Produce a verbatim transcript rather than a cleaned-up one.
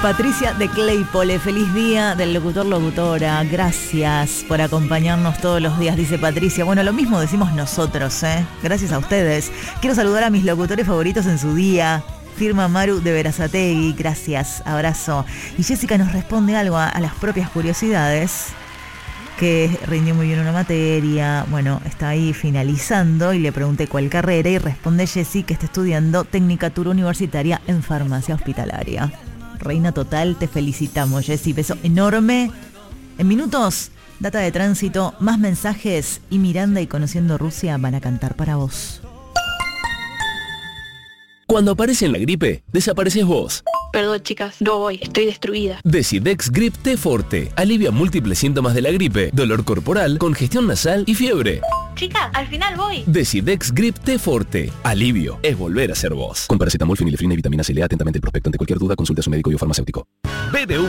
Patricia de Claypole, feliz día del locutor locutora. Gracias por acompañarnos todos los días, dice Patricia. Bueno, lo mismo decimos nosotros, ¿eh? Gracias a ustedes. Quiero saludar a mis locutores favoritos en su día. Firma Maru de Berazategui, gracias, abrazo. Y Jessica nos responde algo a, a las propias curiosidades, que rindió muy bien una materia, bueno, está ahí finalizando y le pregunté cuál carrera y responde Jessy que está estudiando Tecnicatura Universitaria en Farmacia Hospitalaria. Reina total, te felicitamos, Jessy, beso enorme. En minutos, data de tránsito, más mensajes y Miranda y Conociendo Rusia van a cantar para vos. Cuando aparece en la gripe, desapareces vos. Perdón, chicas, no voy, estoy destruida. Decidex Grip T Forte alivia múltiples síntomas de la gripe, dolor corporal, congestión nasal y fiebre. Chicas, al final voy. Decidex Grip T Forte. Alivio es volver a ser vos. Con paracetamol, fenilefrina y vitamina C. Lea atentamente el prospecto. Ante cualquier duda, consulte a su médico y o farmacéutico. B D V